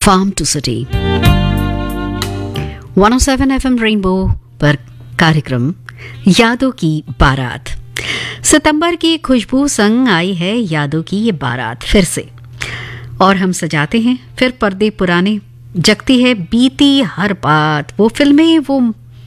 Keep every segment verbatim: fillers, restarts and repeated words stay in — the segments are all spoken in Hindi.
Farm to city one O seven F M rainbow पर कार्यक्रम यादों की बारात। सितंबर की खुशबू संग आई है यादों की ये बारात फिर से, और हम सजाते हैं फिर पर्दे पुराने, जगती है बीती हर बात। वो फिल्में, वो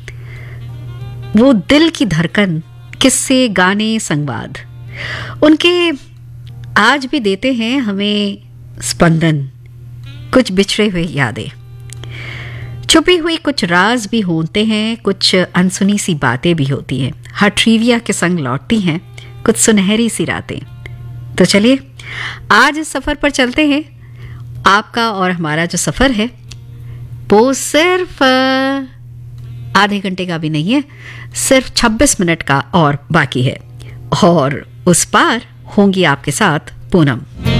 वो दिल की धड़कन, किस्से, गाने, संवाद, उनके आज भी देते हैं हमें स्पंदन। कुछ बिछड़े हुए यादें, छुपी हुई कुछ राज भी होते हैं, कुछ अनसुनी सी बातें भी होती हैं, हर ट्रिविया के संग लौटती हैं कुछ सुनहरी सी रातें। तो चलिए आज इस सफ़र पर चलते हैं। आपका और हमारा जो सफ़र है वो सिर्फ आधे घंटे का भी नहीं है, सिर्फ छब्बीस मिनट का और बाकी है, और उस पार होंगी आपके साथ पूनम।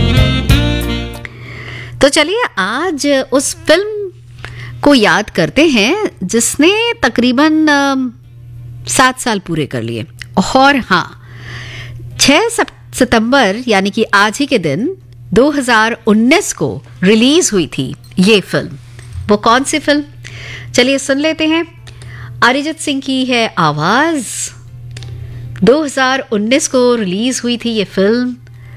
तो चलिए आज उस फिल्म को याद करते हैं जिसने तकरीबन सात साल पूरे कर लिए। और हाँ, छह सितंबर यानी कि आज ही के दिन दो हज़ार उन्नीस को रिलीज हुई थी ये फिल्म। वो कौन सी फिल्म, चलिए सुन लेते हैं। अरिजीत सिंह की है आवाज। दो हज़ार उन्नीस को रिलीज हुई थी ये फिल्म।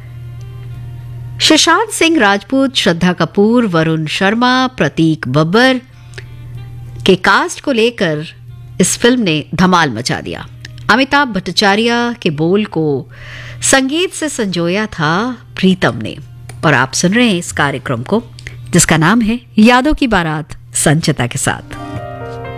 सुशांत सिंह राजपूत, श्रद्धा कपूर, वरुण शर्मा, प्रतीक बब्बर के कास्ट को लेकर इस फिल्म ने धमाल मचा दिया। अमिताभ भट्टाचार्य के बोल को संगीत से संजोया था प्रीतम ने। और आप सुन रहे हैं इस कार्यक्रम को जिसका नाम है यादों की बारात संचिता के साथ।